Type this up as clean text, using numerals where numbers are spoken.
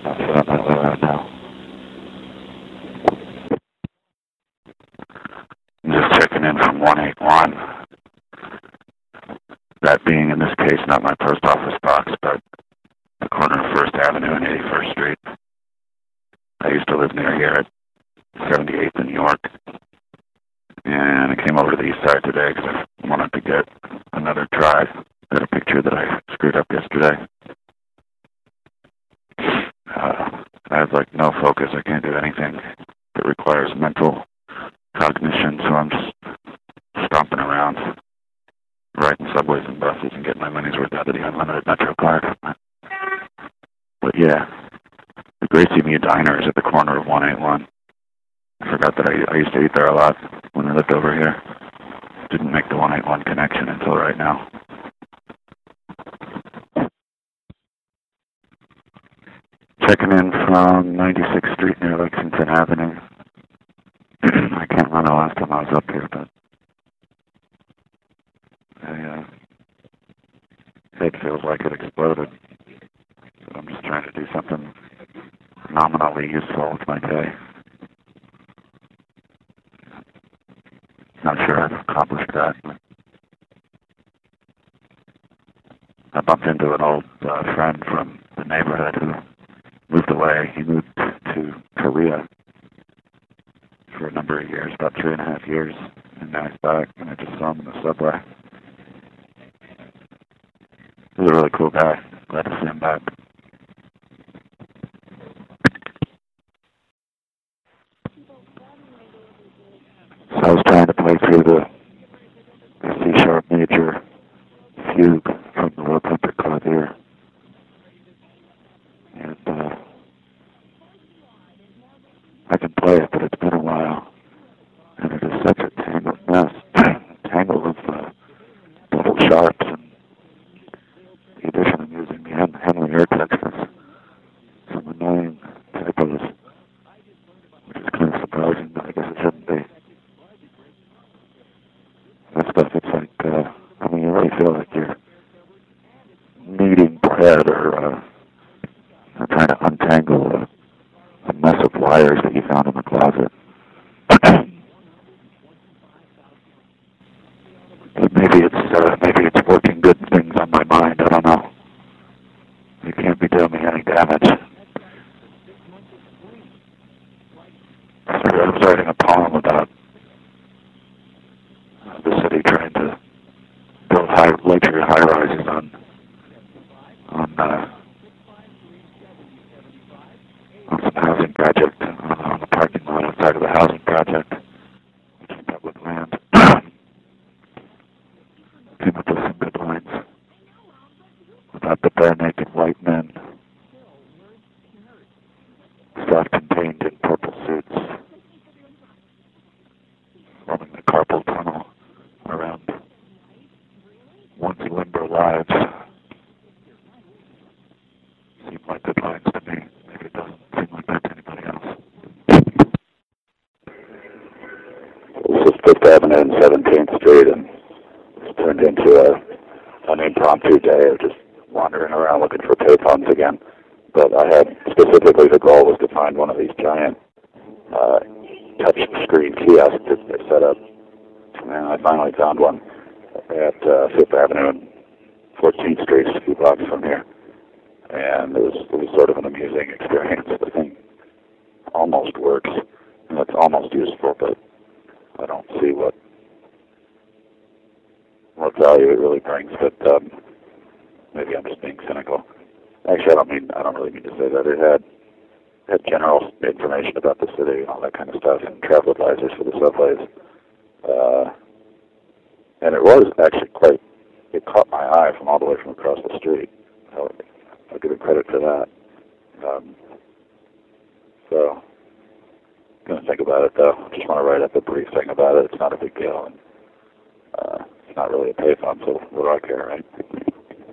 I'm feeling that way right now. I'm just checking in from 181. That being, in this case, not my post office box, but the corner of 1st Avenue and 81st Street. I used to live near here at 78th in New York. And I came over to the east side today because I wanted to get another try at a picture that I screwed up yesterday. I have like no focus. I can't do anything that requires mental cognition, so I'm just stomping around, riding subways and buses and getting my money's worth out of the unlimited Metro card. But yeah, the Gracie Mew Diner is at the corner of 181. I forgot that I used to eat there a lot when I lived over here. Didn't make the 181 connection until right now. Checking in from 96th Street near Lexington Avenue. I can't remember the last time I was up here, but head feels like it exploded. So I'm just trying to do something nominally useful with my day. Not sure I've accomplished that. I bumped into an old friend from the neighborhood who moved away. He moved to Korea for a number of years, about 3.5 years, and now he's back, and I just saw him in the subway. He was a really cool guy. Glad to see him back. So I was trying to play through the C-sharp major fugue from the Low Tempered Clavier. And I can play it, but it's been a while. And it is such a tangled mess. Tangle of double sharps and the addition of using the Henley air textures. Some annoying typos, which is kind of surprising, but I guess it shouldn't be. That stuff, it's like, you really feel like you're kneading bread or trying to untangle a mess of wires that you found in the closet. But maybe it's working good things on my mind. I don't know. It can't be doing me any damage. I was writing a poem about the city trying to build luxury high-rises on some housing project, on the parking lot outside of the housing project, which is public land. Came up with some good lines about the bare-naked white men, self-contained in purple suits, forming the carpal tunnel around one's limber lives. Seem like good lines to me. Maybe it doesn't seem like that to anybody else. This is 5th Avenue and 17th Street, and it's turned into an impromptu day of just wandering around looking for payphones again. But I had specifically the goal was to find one of these giant touch screen kiosks that they set up. And I finally found one at 5th Avenue and 14th Street, a few blocks from here. And it was sort of an amusing experience. The thing almost works, and it's almost useful, but I don't see what value it really brings. But maybe I'm just being cynical. Actually, I don't really mean to say that. It had general information about the city and all that kind of stuff, and travel advisors for the subways. And it was actually it caught my eye from all the way from across the street. I'll give it credit for that. So, I'm going to think about it, though. I just want to write up a brief thing about it. It's not a big deal, and it's not really a payphone, so what do I care, right?